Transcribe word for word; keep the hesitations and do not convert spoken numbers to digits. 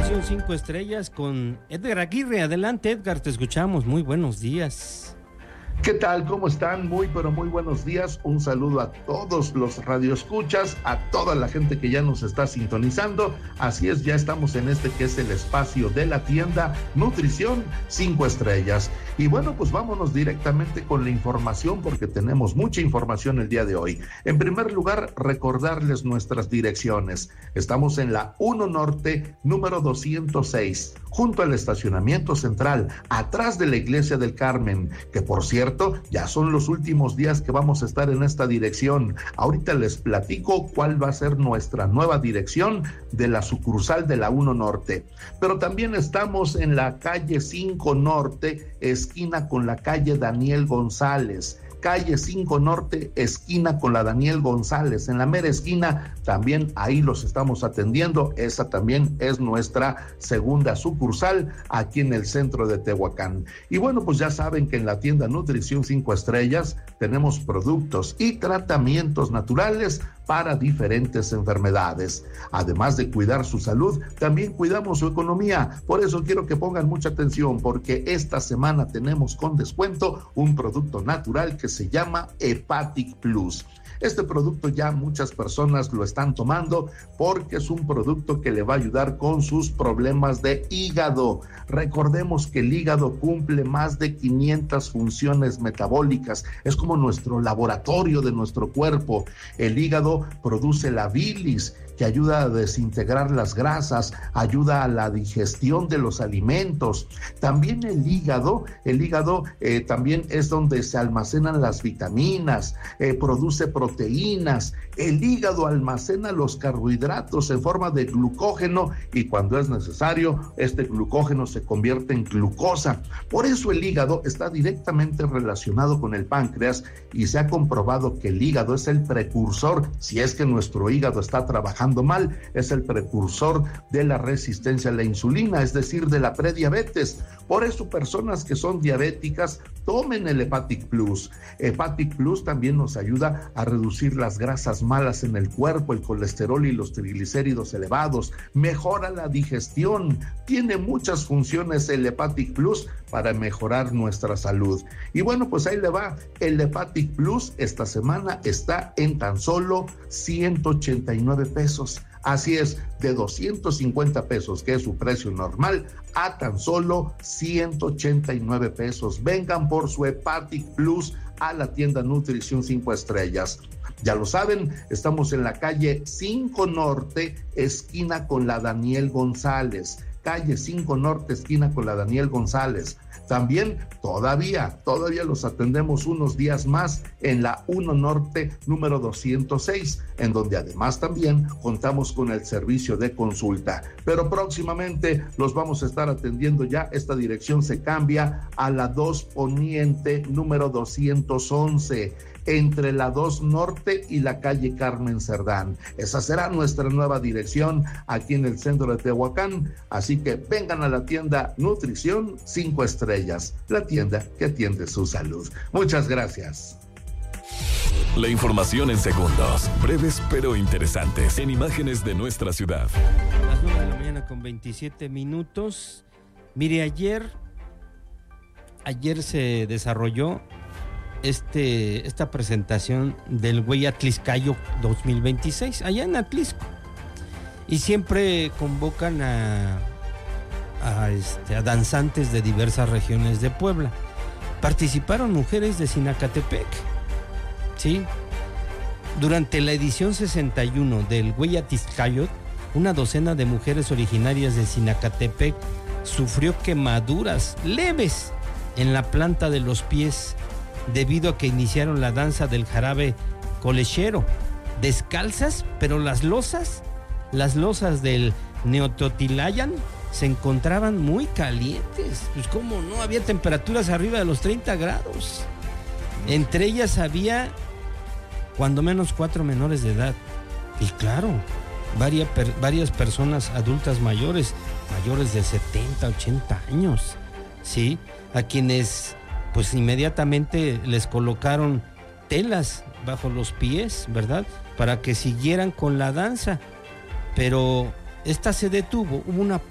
Nutrición cinco estrellas con Edgar Aguirre. Adelante, Edgar, te escuchamos. Muy buenos días. ¿Qué tal? ¿Cómo están? Muy, pero muy buenos días. Un saludo a todos los radioescuchas, a toda la gente que ya nos está sintonizando. Así es, ya estamos en este que es el espacio de la tienda Nutrición cinco estrellas. Y bueno, pues vámonos directamente con la información porque tenemos mucha información el día de hoy. En primer lugar, recordarles nuestras direcciones. Estamos en la uno Norte, número doscientos seis, junto al estacionamiento central, atrás de la Iglesia del Carmen, que por cierto, ya son los últimos días que vamos a estar en esta dirección. Ahorita les platico cuál va a ser nuestra nueva dirección de la sucursal de la uno Norte. Pero también estamos en la calle cinco Norte, esquina con la calle Daniel González. Calle cinco Norte, esquina con la Daniel González, en la mera esquina, también ahí los estamos atendiendo. Esa también es nuestra segunda sucursal aquí en el centro de Tehuacán. Y bueno, pues ya saben que en la tienda Nutrición cinco estrellas tenemos productos y tratamientos naturales para diferentes enfermedades. Además de cuidar su salud, también cuidamos su economía. Por eso quiero que pongan mucha atención, porque esta semana tenemos con descuento un producto natural que se llama Hepatic Plus. Este producto ya muchas personas lo están tomando porque es un producto que le va a ayudar con sus problemas de hígado. Recordemos que el hígado cumple más de quinientas funciones metabólicas. Es como nuestro laboratorio de nuestro cuerpo. El hígado produce la bilis, que ayuda a desintegrar las grasas, ayuda a la digestión de los alimentos. También el hígado, el hígado eh, también es donde se almacenan las vitaminas, eh, produce proteínas. El hígado almacena los carbohidratos en forma de glucógeno y cuando es necesario, este glucógeno se convierte en glucosa. Por eso el hígado está directamente relacionado con el páncreas y se ha comprobado que el hígado es el precursor, si es que nuestro hígado está trabajando mal, es el precursor de la resistencia a la insulina, es decir, de la prediabetes. Por eso personas que son diabéticas tomen el Hepatic Plus. Hepatic Plus también nos ayuda a reducir las grasas malas en el cuerpo, el colesterol y los triglicéridos elevados, mejora la digestión, tiene muchas funciones el Hepatic Plus para mejorar nuestra salud. Y bueno, pues ahí le va, el Hepatic Plus esta semana está en tan solo ciento ochenta y nueve pesos. Así es, de doscientos cincuenta pesos, que es su precio normal, a tan solo ciento ochenta y nueve pesos. Vengan por su Hepatic Plus a la tienda Nutrición cinco estrellas. Ya lo saben, estamos en la calle cinco Norte, esquina con la Daniel González. Calle cinco Norte, esquina con la Daniel González. También todavía, todavía los atendemos unos días más en la uno Norte, número doscientos seis, en donde además también contamos con el servicio de consulta. Pero próximamente los vamos a estar atendiendo ya. Esta dirección se cambia a la dos Poniente, número doscientos once. Entre la dos Norte y la calle Carmen Cerdán. Esa será nuestra nueva dirección aquí en el centro de Tehuacán. Así que vengan a la tienda Nutrición cinco estrellas, la tienda que atiende su salud. Muchas gracias. La información en segundos, breves pero interesantes, en imágenes de nuestra ciudad. A las nueve de la mañana con veintisiete minutos. Mire, ayer, ayer se desarrolló Este, esta presentación del Güey Atliscayo dos mil veintiséis, allá en Atlisco. Y siempre convocan a, a, este, a danzantes de diversas regiones de Puebla. Participaron mujeres de Zinacatepec, ¿sí? Durante la edición sesenta y uno del Güey Atliscayo, una docena de mujeres originarias de Zinacatepec sufrió quemaduras leves en la planta de los pies, debido a que iniciaron la danza del jarabe colechero, descalzas, pero las losas, las losas del Neototilayan se encontraban muy calientes. Pues cómo no, había temperaturas arriba de los treinta grados. Entre ellas había cuando menos cuatro menores de edad. Y claro, varias, varias personas adultas mayores, mayores de setenta, ochenta años, ¿sí? A quienes pues inmediatamente les colocaron telas bajo los pies, ¿verdad? Para que siguieran con la danza. Pero esta se detuvo, hubo una